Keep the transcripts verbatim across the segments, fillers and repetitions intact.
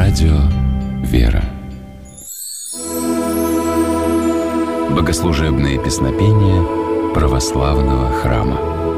Радио «Вера». Богослужебные песнопения православного храма.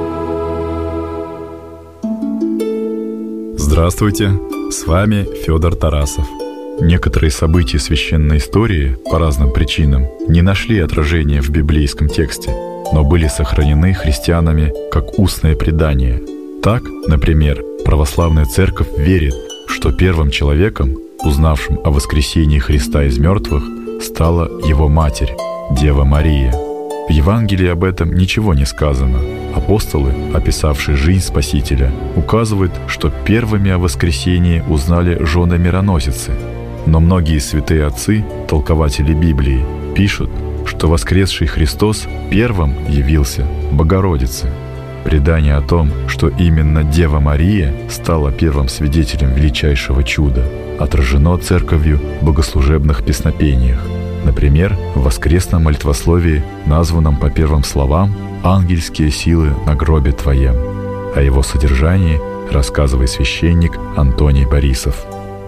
Здравствуйте, с вами Федор Тарасов. Некоторые события священной истории по разным причинам не нашли отражения в библейском тексте, но были сохранены христианами как устное предание. Так, например, православная церковь верит, что первым человеком, узнавшим о воскресении Христа из мертвых, стала его матерь, Дева Мария. В Евангелии об этом ничего не сказано. Апостолы, описавшие жизнь Спасителя, указывают, что первыми о воскресении узнали жены мироносицы. Но многие святые отцы, толкователи Библии, пишут, что воскресший Христос первым явился Богородице. Предание о том, что именно Дева Мария стала первым свидетелем величайшего чуда, отражено Церковью в богослужебных песнопениях. Например, в воскресном молитвословии, названном по первым словам «Ангельские силы на гробе Твоем». О его содержании рассказывает священник Антоний Борисов.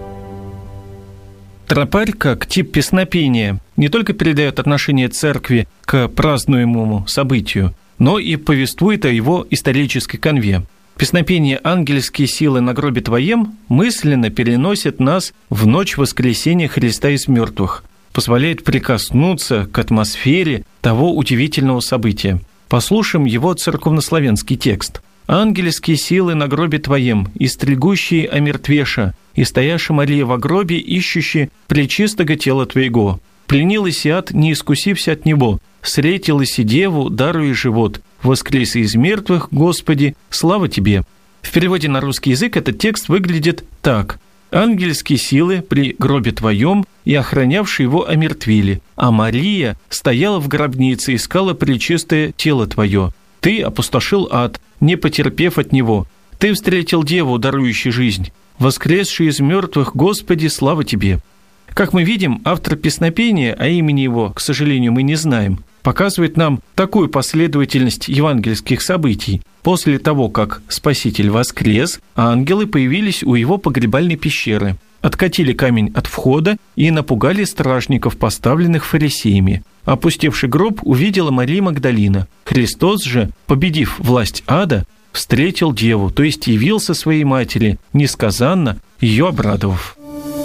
Тропарь, как тип песнопения, не только передает отношение церкви к празднуемому событию, но и повествует о его исторической канве. Песнопение «Ангельские силы на гробе Твоем» мысленно переносит нас в ночь воскресения Христа из мертвых, позволяет прикоснуться к атмосфере того удивительного события. Послушаем его церковнославянский текст. «Ангельские силы на гробе Твоем, истригущие омертвеша, и стояша Мария во гробе, ищущие пречистого тела Твоего. Пленилась ад, не искусився от него, встретилась и деву, даруя живот. Воскрес из мертвых, Господи, слава Тебе». В переводе на русский язык этот текст выглядит так. «Ангельские силы при гробе Твоем и охранявшие его омертвили, а Мария стояла в гробнице, искала пречистое тело Твое. Ты опустошил ад, не потерпев от него. Ты встретил деву, дарующую жизнь. Воскресший из мертвых, Господи, слава Тебе». Как мы видим, автор песнопения, а имени его, к сожалению, мы не знаем, показывает нам такую последовательность евангельских событий. После того, как Спаситель воскрес, ангелы появились у его погребальной пещеры, откатили камень от входа и напугали стражников, поставленных фарисеями. Опустевший гроб увидела Мария Магдалина. Христос же, победив власть ада, встретил деву, то есть явился своей матери, несказанно ее обрадовав.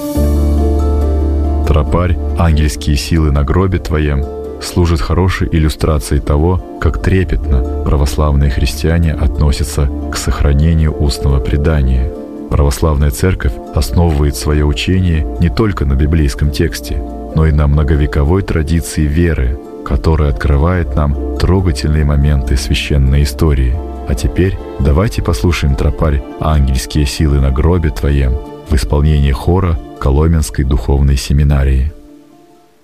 Тропарь «Ангельские силы на гробе Твоем» служит хорошей иллюстрацией того, как трепетно православные христиане относятся к сохранению устного предания. Православная церковь основывает свое учение не только на библейском тексте, но и на многовековой традиции веры, которая открывает нам трогательные моменты священной истории. А теперь давайте послушаем тропарь «Ангельские силы на гробе Твоем» в исполнении хора Коломенской духовной семинарии.